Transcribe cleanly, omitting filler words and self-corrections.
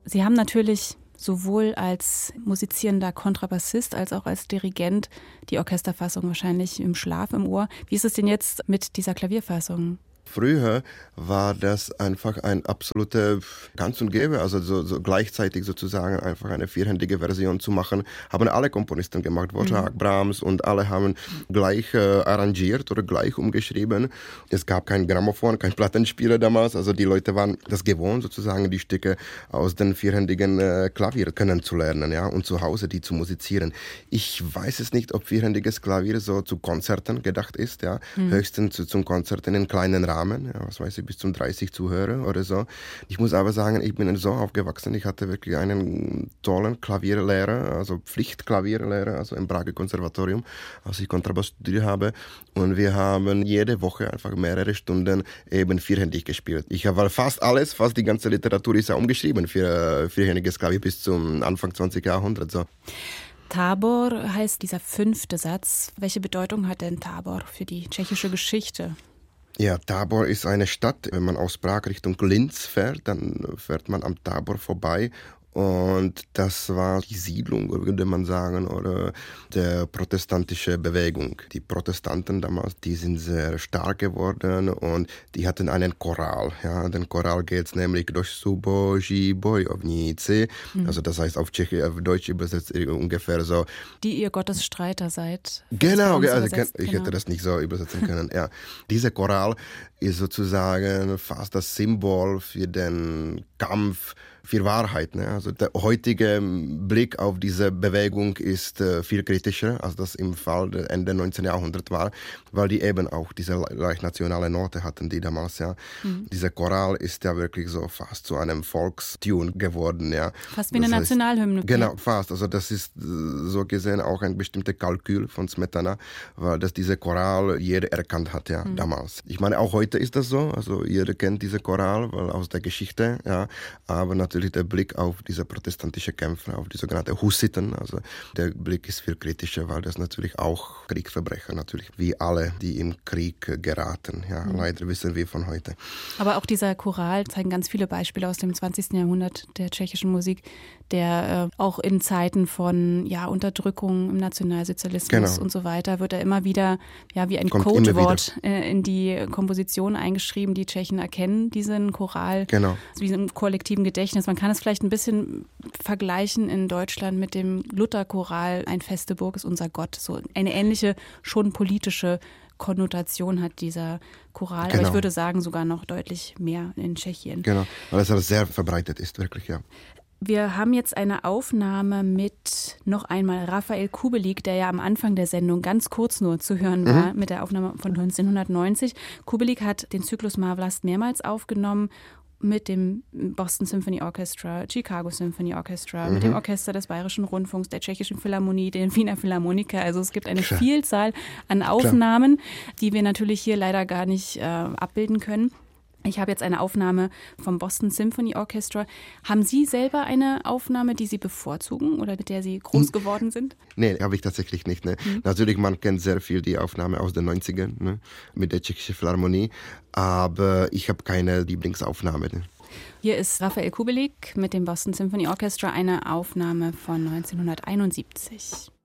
Sie haben natürlich sowohl als musizierender Kontrabassist als auch als Dirigent die Orchesterfassung wahrscheinlich im Schlaf im Ohr. Wie ist es denn jetzt mit dieser Klavierfassung? Früher war das einfach ein absoluter Ganz und Gäbe, also so gleichzeitig sozusagen einfach eine vierhändige Version zu machen, haben alle Komponisten gemacht, Dvořák, Brahms, und alle haben gleich arrangiert oder gleich umgeschrieben. Es gab kein Grammophon, kein Plattenspieler damals, also die Leute waren das gewohnt, sozusagen die Stücke aus den vierhändigen Klavier kennenzulernen, ja, und zu Hause die zu musizieren. Ich weiß es nicht, ob vierhändiges Klavier so zu Konzerten gedacht ist, ja, höchstens zum Konzerten in kleinen Rahmen. Ja, was weiß ich, bis zum 30 Zuhörer oder so. Ich muss aber sagen, ich bin so aufgewachsen, ich hatte wirklich einen tollen Klavierlehrer, also Pflichtklavierlehrer, also im Prager Konservatorium, als ich Kontrabass studiert habe. Und wir haben jede Woche einfach mehrere Stunden eben vierhändig gespielt. Ich habe fast die ganze Literatur ist ja umgeschrieben für vierhändiges Klavier bis zum Anfang 20. Jahrhundert. So. Tábor heißt dieser 5. Satz. Welche Bedeutung hat denn Tábor für die tschechische Geschichte? Ja, Tábor ist eine Stadt. Wenn man aus Prag Richtung Linz fährt, dann fährt man am Tábor vorbei. Und das war die Siedlung, würde man sagen, oder der protestantische Bewegung. Die Protestanten damals, die sind sehr stark geworden und die hatten einen Choral. Ja, den Choral geht nämlich durch Boží bojovníci. Also das heißt auf Deutsch übersetzt ungefähr so. Die ihr Gottesstreiter seid. Genau, also ich hätte das nicht so übersetzen können. Ja. Dieser Choral ist sozusagen fast das Symbol für den Kampf für Wahrheit. Ne? Also der heutige Blick auf diese Bewegung ist viel kritischer, als das im Fall Ende 19. Jahrhundert war, weil die eben auch diese leicht nationale Note hatten, die damals, ja. Dieser Choral ist ja wirklich so fast zu einem Volkstune geworden, ja. Fast wie eine Nationalhymne. Genau, fast. Also das ist so gesehen auch ein bestimmter Kalkül von Smetana, weil das diese Choral jeder erkannt hat, ja, damals. Ich meine, auch heute ist das so, also jeder kennt diese Choral, weil aus der Geschichte, ja, aber natürlich der Blick auf diese protestantischen Kämpfer, auf die sogenannten Hussiten, also der Blick ist viel kritischer, weil das natürlich auch Kriegsverbrecher, natürlich wie alle, die im Krieg geraten, ja, leider wissen wir von heute. Aber auch dieser Choral zeigen ganz viele Beispiele aus dem 20. Jahrhundert der tschechischen Musik, der auch in Zeiten von Unterdrückung im Nationalsozialismus und so weiter, wird er immer wieder wie ein Codewort in die Komposition eingeschrieben. Die Tschechen erkennen diesen Choral wie im kollektiven Gedächtnis. Man kann es vielleicht ein bisschen vergleichen in Deutschland mit dem Lutherchoral Ein feste Burg ist unser Gott. So eine ähnliche, schon politische Konnotation hat dieser Choral. Aber ich würde sagen, sogar noch deutlich mehr in Tschechien. Genau, weil es sehr verbreitet ist, wirklich, ja. Wir haben jetzt eine Aufnahme mit noch einmal Rafael Kubelik, der ja am Anfang der Sendung ganz kurz nur zu hören war, mit der Aufnahme von 1990. Kubelik hat den Zyklus Má vlast mehrmals aufgenommen, mit dem Boston Symphony Orchestra, Chicago Symphony Orchestra, mit dem Orchester des Bayerischen Rundfunks, der Tschechischen Philharmonie, den Wiener Philharmoniker. Also es gibt eine Vielzahl an Aufnahmen, die wir natürlich hier leider gar nicht abbilden können. Ich habe jetzt eine Aufnahme vom Boston Symphony Orchestra. Haben Sie selber eine Aufnahme, die Sie bevorzugen oder mit der Sie groß geworden sind? Nee, habe ich tatsächlich nicht. Ne? Natürlich, man kennt sehr viel die Aufnahme aus den 90ern, ne? Mit der Tschechischen Philharmonie, aber ich habe keine Lieblingsaufnahme. Ne? Hier ist Rafael Kubelik mit dem Boston Symphony Orchestra, eine Aufnahme von 1971.